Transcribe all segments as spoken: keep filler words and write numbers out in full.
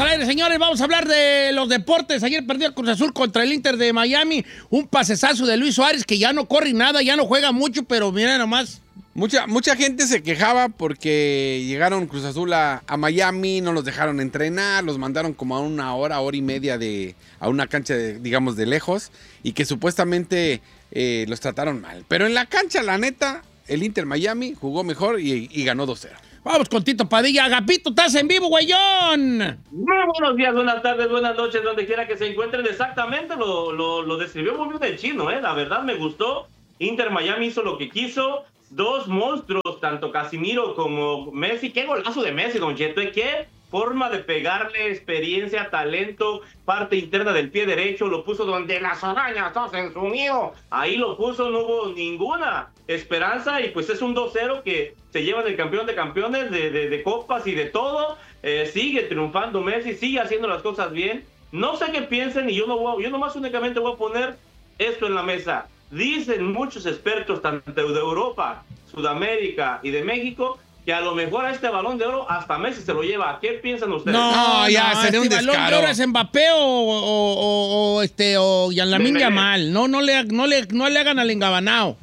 al aire, señores. Vamos a hablar de los deportes. Ayer perdió el Cruz Azul contra el Inter de Miami. Un pasesazo de Luis Suárez que ya no corre nada, ya no juega mucho, pero mira nomás. Mucha, mucha gente se quejaba porque llegaron Cruz Azul a, a Miami, no los dejaron entrenar, los mandaron como a una hora, hora y media de, a una cancha, de, digamos, de lejos, y que supuestamente eh, los trataron mal. Pero en la cancha, la neta, el Inter Miami jugó mejor y, y ganó dos cero. Vamos con Tito Padilla. Agapito, estás en vivo, güeyón. Muy buenos días, buenas tardes, buenas noches, donde quiera que se encuentren. Exactamente lo, lo, lo describió muy bien el chino, ¿eh? La verdad me gustó. Inter Miami hizo lo que quiso. Dos monstruos, tanto Casimiro como Messi. ¡Qué golazo de Messi, Don Cheto! ¡Qué forma de pegarle! Experiencia, talento, parte interna del pie derecho. Lo puso donde las arañas hacen su nido. Ahí lo puso, no hubo ninguna esperanza. Y pues es un dos cero que se llevan el campeón de campeones, de, de, de copas y de todo. Eh, sigue triunfando Messi, sigue haciendo las cosas bien. No sé qué piensen y yo, no voy, yo nomás únicamente voy a poner esto en la mesa. Dicen muchos expertos, tanto de Europa, Sudamérica y de México, que a lo mejor a este Balón de Oro hasta Messi se lo lleva. ¿Qué piensan ustedes? No, No, ya, no, sería un este Balón de descaro. Oro es Mbappé o, o, o, o este, o Lamine Yamal. No, no le, no, le, no le hagan al engabanao.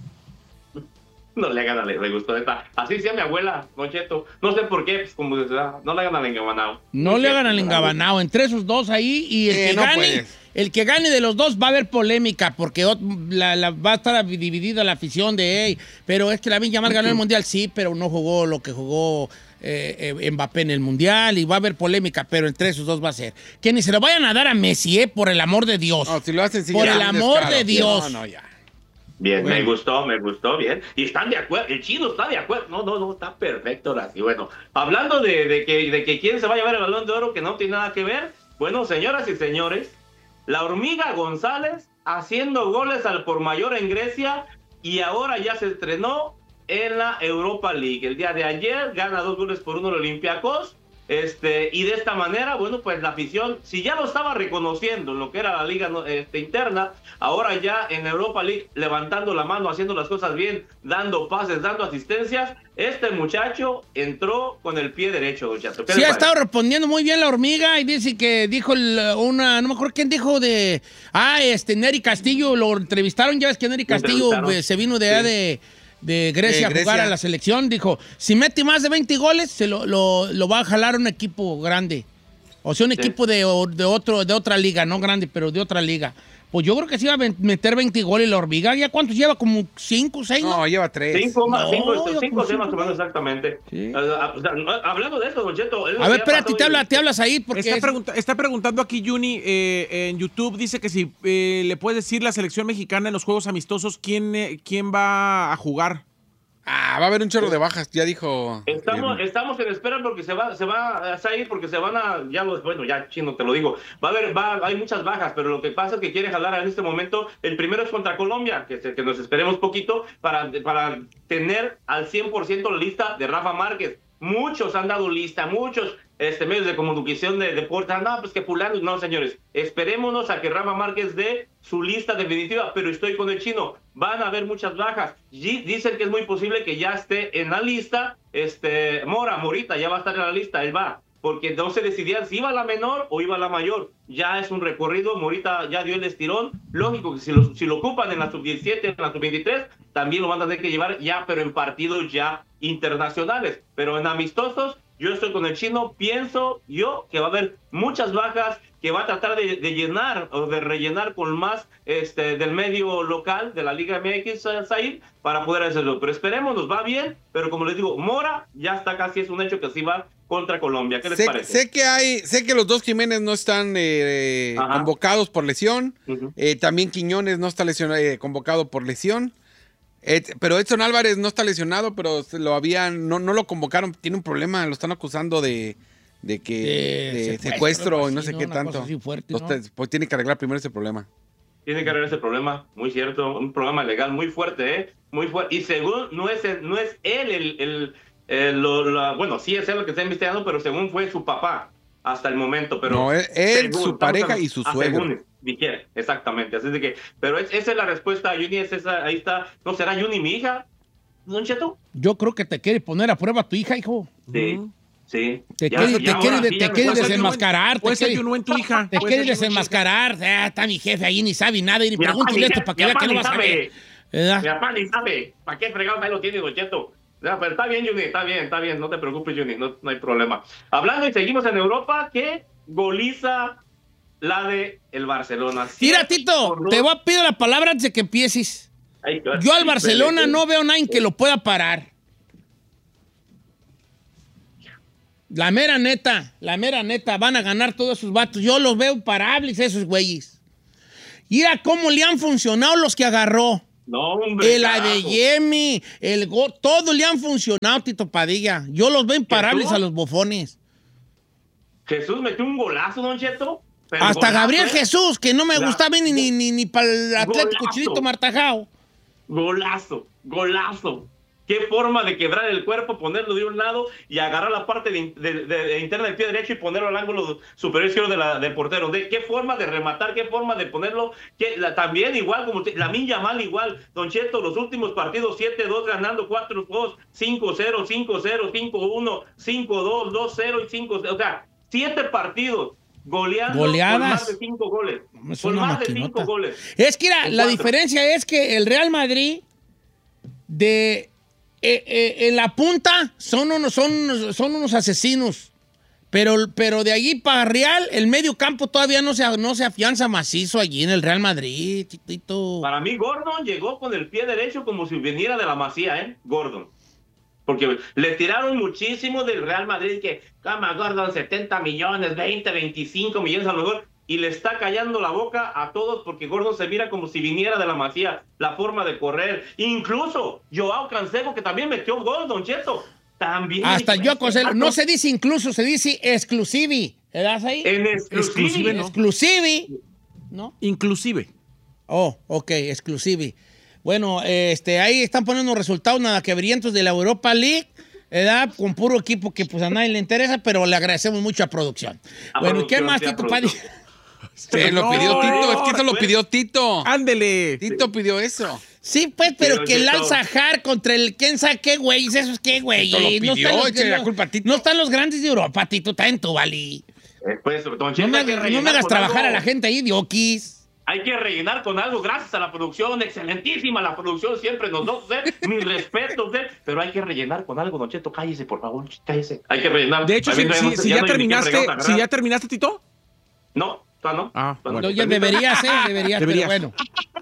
No le hagan a le gustó esta. Así decía mi abuela, Don Cheto. No sé por qué, pues como decía, no le hagan al engabanao. No le hagan al engabanao. Entre esos dos ahí y el Eh, que no gane... puedes. El que gane de los dos va a haber polémica porque la, la, va a estar dividida la afición de hey, pero es que Lamine Yamal ganó el Mundial, sí, pero no jugó lo que jugó eh, eh, Mbappé en el Mundial y va a haber polémica, pero entre esos dos va a ser. Que ni se lo vayan a dar a Messi, eh, por el amor de Dios. No, si lo hacen, sí, Por ya el es un amor descaro. de Dios. No, no, ya. Bien, Bueno. me gustó, me gustó, bien. Y están de acuerdo, el chino está de acuerdo. No, no, no, está perfecto ahora sí. Bueno, hablando de, de, que, de que quién se va a llevar el Balón de Oro, que no tiene nada que ver. Bueno, señoras y señores, la hormiga González haciendo goles al por mayor en Grecia y ahora ya se estrenó en la Europa League. El día de ayer gana dos goles por uno el Olympiacos. Este, y de esta manera, bueno, pues la afición, si ya lo estaba reconociendo en lo que era la liga este, interna, ahora ya en Europa League, levantando la mano, haciendo las cosas bien, dando pases, dando asistencias, este muchacho entró con el pie derecho, Don Chato. Sí, ha estado respondiendo muy bien la hormiga y dice que dijo el, una, no me acuerdo quién dijo de, ah, este, Nery Castillo, lo entrevistaron, ya ves que Nery Castillo pues, se vino de allá sí. de... de Grecia, de a jugar Grecia. a la selección, dijo, si mete más de veinte goles, se lo, lo, lo va a jalar un equipo grande. O sea, un sí. equipo de, de, otro, de otra liga, no grande, pero de otra liga. Pues yo creo que se iba a meter veinte goles la hormiga. ¿Ya cuántos lleva? ¿Como cinco, seis? No, ¿no? lleva tres. Cinco, más, no, cinco, cinco, cinco, cinco más o menos exactamente. Sí. Uh, hablando de esto, Don Cheto. A ver, espérate, te, habla, te hablas ahí porque... Está, es... pregunta, está preguntando aquí Juni eh, en YouTube, dice que si eh, le puedes decir la selección mexicana en los juegos amistosos, ¿quién, eh, quién va a jugar? Ah, va a haber un chorro de bajas, ya dijo. Estamos, estamos en espera porque se va, se va a salir, porque se van a, ya los, bueno, ya chino te lo digo, va a haber, va, hay muchas bajas, pero lo que pasa es que quiere jalar en este momento, el primero es contra Colombia, que, que nos esperemos poquito para, para tener al cien por ciento la lista de Rafa Márquez. Muchos han dado lista, muchos este, medios de comunicación de deporte, no, pues que fulano, no, señores, esperémonos a que Rafa Márquez dé su lista definitiva, pero estoy con el chino, van a haber muchas bajas, y dicen que es muy posible que ya esté en la lista, este, Mora, Morita, ya va a estar en la lista, él va, porque no se decidían si iba a la menor o iba a la mayor, ya es un recorrido, Morita ya dio el estirón, lógico que si lo, si lo ocupan en la sub diecisiete, en la sub veintitrés, también lo van a tener que llevar ya, pero en partidos ya internacionales, pero en amistosos, yo estoy con el chino, pienso yo que va a haber muchas bajas, que va a tratar de, de llenar o de rellenar con más este, del medio local de la Liga M X, Said, para poder hacerlo. Pero esperemos, nos va bien, pero como les digo, Mora ya está casi, es un hecho que sí va contra Colombia. ¿Qué les sé, parece? Sé que hay, sé que los dos Jiménez no están eh, convocados por lesión, uh-huh. eh, también Quiñones no está lesionado, eh, convocado por lesión. Eh, pero Edson Álvarez no está lesionado, pero se lo habían, no, no lo convocaron, tiene un problema, lo están acusando de, de que de de secuestro, secuestro y no así, sé ¿no? qué Una tanto. cosa así fuerte, ¿no? Entonces, pues tiene que arreglar primero ese problema. Tiene que arreglar ese problema, muy cierto, un problema legal muy fuerte, ¿eh? Muy fuerte. Y según, no es, el, no es él el, el, el lo, la, bueno, sí es él lo que está investigando, pero según fue su papá hasta el momento. Pero no, él, él según, su pareja a, y su a suegro. Según, Viquier, exactamente, así de que, pero es, esa es la respuesta, Juni, es esa, ahí está, ¿no será Juni mi hija, Don Cheto? Yo creo que te quiere poner a prueba tu hija, hijo. Sí, uh-huh. Sí. Te Ya- quiere, ya te ahora quiere, sí te ya me quiere puedo- desenmascarar. Te Puede ser quiere, que uno en tu hija. te Puede quiere ser que uno en tu hija. desenmascarar. Ah, está mi jefe ahí, ni sabe nada. Y Mi papá pregúntale ni esto sabe, para que mi vea papá que no ni vas a sabe. ver. ¿Verdad? Mi papá ni sabe. ¿Para qué fregados ahí lo tiene, Don Cheto? Ya, pero está bien, Juni, está bien, está bien. No te preocupes, Juni, no, no hay problema. Hablando y seguimos en Europa, ¿qué goliza la de el Barcelona? Mira, Tito, te voy a pedir la palabra antes de que empieces. Ay, Yo al Barcelona no veo nadie que lo pueda parar. La mera neta, la mera neta, van a ganar todos esos vatos. Yo los veo imparables, esos güeyes. Mira cómo le han funcionado los que agarró. No, hombre. El carajo. Adeyemi, el Go, todo le han funcionado, Tito Padilla. Yo los veo imparables ¿Jesús? a los bufones. Jesús metió un golazo, Don Cheto. pero Hasta golazo, Gabriel ¿eh? Jesús, que no me La- gustaba ni, ni, ni, ni para el Atlético Golazo. Chilito Martajao. Golazo, golazo. Qué forma de quebrar el cuerpo, ponerlo de un lado y agarrar la parte de, de- de- de interna del pie derecho y ponerlo al ángulo superior izquierdo de la, del portero. De, qué forma de rematar, qué forma de ponerlo. Que, la, también igual, como te- la Minja mal igual. Don Cheto, los últimos partidos, siete dos ganando, cuatro dos, cinco cero, cinco cero, cinco uno, cinco dos, dos cero y cinco cero. O sea, siete partidos goleando Goleadas. por más de cinco goles. Es Por una más de maquinota. cinco goles. Es que mira, En la cuatro. diferencia es que el Real Madrid de eh, eh, en la punta son unos, son, unos- son unos asesinos. Pero, pero de allí para Real, el medio campo todavía no se, no se afianza macizo allí en el Real Madrid, Tito. Para mí, Gordon llegó con el pie derecho como si viniera de la Masía, ¿eh? Gordon. Porque le tiraron muchísimo del Real Madrid, que cama Gordon, setenta millones, veinte, veinticinco millones a lo mejor, y le está callando la boca a todos porque Gordon se mira como si viniera de la Masía, la forma de correr. Incluso Joao Cancelo, que también metió gol, Don Cheto. También. Hasta yo Cancelo. No sé se dice incluso, se dice exclusivi. ¿Edad ahí? En Exclusive, exclusive, ¿no? Exclusivi. ¿No? Inclusive. Oh, ok, exclusive. Bueno, este, ahí están poniendo resultados nada que brillantes de la Europa League, ¿verdad? Con puro equipo que pues a nadie le interesa, pero le agradecemos mucho a producción. A bueno, ¿y qué producción, más, sí, a Tito producción. Padilla? Se lo pidió No, Tito, es que no, eso lo pues. pidió Tito. Ándele. Tito pidió eso. Sí, pues, pero Pero que el Tito- Al-Sahar contra el quién sabe qué güey, esos qué güey. Tito lo pidió, están los, échale la no- culpa a Tito. no están los grandes de Europa, Tito, está en tu Bali. Eh, pues, Don No Cheto, me, hay que hagas- no rellenar me hagas con trabajar algo. a la gente ahí de Oquis. Hay que rellenar con algo, gracias a la producción, excelentísima la producción, siempre nos da usted, mis respetos, usted, pero hay que rellenar con algo, Don Cheto, cállese, por favor, cállese. Hay que rellenar. De hecho, A si, mí si- no- si ya ya no hay ni qué terminaste, fregados si agarrar. ya terminaste, Tito. No, todavía no. Ah, Todavía no. No, ya Permítame. deberías, ¿eh? Deberías, Deberías. pero bueno.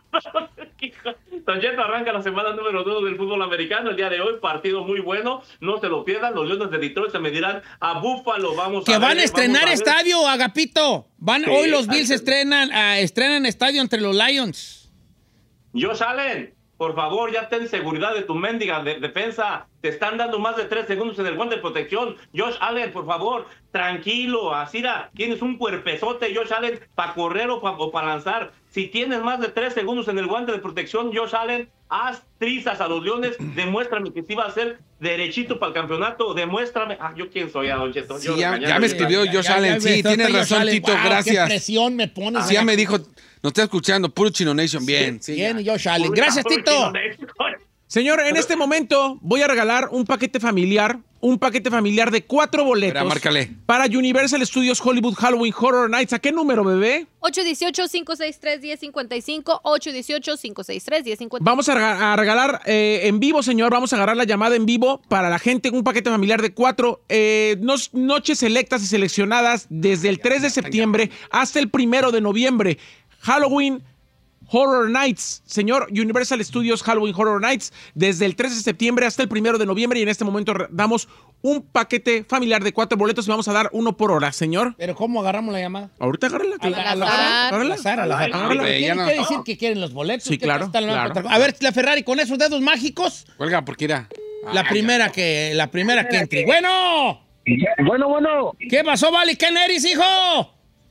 Don Cheto, arranca la semana número dos del fútbol americano el día de hoy, partido muy bueno, no se lo pierdan, los Leones de Detroit se medirán a Buffalo, vamos Que a van ver, a estrenar vamos a ver. estadio, Agapito. Van, Sí, hoy los Bills ahí- estrenan, ah, estrenan estadio entre los Lions. Josh Allen, por favor, ya ten seguridad de tu mendiga de defensa. Te están dando más de tres segundos en el guante de protección. Josh Allen, por favor, tranquilo. Así da, tienes un cuerpezote, Josh Allen, para correr o para lanzar. Si tienes más de tres segundos en el guante de protección, Josh Allen, haz trizas a los Leones. Demuéstrame que sí va a ser derechito para el campeonato. Demuéstrame. Ah, ¿yo quién soy, ah, Don Cheto? Sí, Yo ya- mañana ya me voy a- escribió Ya, Josh ya, Allen, ya, sí, ya, tienes Josh razón, Allen. Tito, Wow, gracias. Qué presión me pones. Sí, ya me dijo, nos está escuchando, puro Chino Nation, bien. Sí, Bien, ya. Josh Allen. Gracias, Tito. Señor, en este momento voy a regalar un paquete familiar, un paquete familiar de cuatro boletos Espera, márcale. para Universal Studios Hollywood Halloween Horror Nights. ¿A qué número, bebé? ocho uno ocho, cinco seis tres, uno cero cinco cinco, ocho uno ocho, cinco seis tres, uno cero cinco cinco. Vamos a, rega- a regalar eh, en vivo, señor. Vamos a agarrar la llamada en vivo para la gente. Un paquete familiar de cuatro eh, nos- noches selectas y seleccionadas desde el tres de septiembre hasta el primero de noviembre. Halloween Horror Nights, señor, Universal Studios Halloween Horror Nights, desde el tres de septiembre hasta el primero de noviembre. Y en este momento re- damos un paquete familiar de cuatro boletos y vamos a dar uno por hora, señor. Pero ¿cómo agarramos la llamada? Ahorita agárrala. A la- a la- Al azar. Al Agárrala. azar, al azar. Ay, Pero hombre, tienen ya que no. decir que quieren los boletos. Sí, que claro, están la- claro. A ver, la Ferrari, con esos dedos mágicos, Cuelga, porque era. la primera que, la primera que entre. Bueno, Bueno, bueno, ¿qué pasó, Vali? ¿Quién eres, hijo?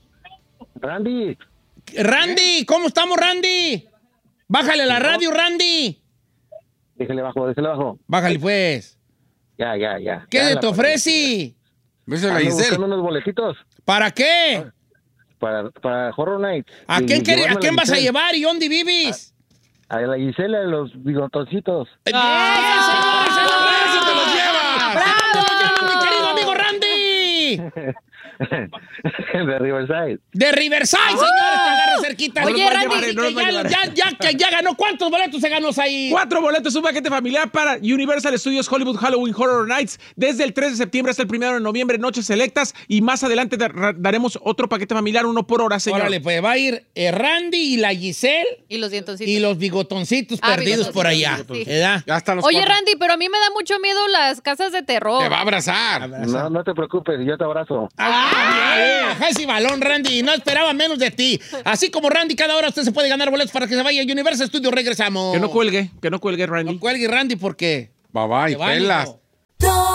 Randy, Randy, ¿cómo estamos, Randy? Bájale la radio, Randy. déjale bajo, déjale bajo. Bájale, pues. Ya, ya, ya. ¿Qué Ya te la- ofrece? Beso a la Ando Giselle. buscando unos boletitos ¿Para qué? para, para Horror Nights. ¿A Y quién, quiere- llevarme ¿a quién la vas a Giselle. llevar y dónde vives? A la Gisela de los bigotoncitos. ¡Bien, señor! ¡Se lo- ¡Eso te los llevas! ¡Bravo! ¡Te los llevas, mi querido amigo Randy! Randy? De Riverside. De Riverside, señores, te agarra cerquita. Oye, No los va a Randy, llevar, no los va a ya, llevar. ya, ya, que ya ganó. ¿Cuántos boletos se ganó ahí? Cuatro boletos, un paquete familiar para Universal Studios Hollywood Halloween Horror Nights desde el tres de septiembre hasta el primero de noviembre, noches selectas, y más adelante dar- daremos otro paquete familiar, uno por hora, señor. Órale, pues va a ir eh, Randy y la Giselle Y los dientoncitos. y los bigotoncitos Ah, perdidos por allá. bigotoncitos, sí. ¿Verdad? Ya están los Oye, cuatro. Randy, pero a mí me da mucho miedo las casas de terror. Te va a abrazar. No, no te preocupes, yo te abrazo. ¡Ah, bien! Ajá, ese balón, Randy. No esperaba menos de ti. Así como Randy, cada hora usted se puede ganar boletos para que se vaya a Universal Studios. Regresamos. Que no cuelgue, que no cuelgue, Randy. No cuelgue, Randy, porque... Bye bye, te va, pelas. hijo.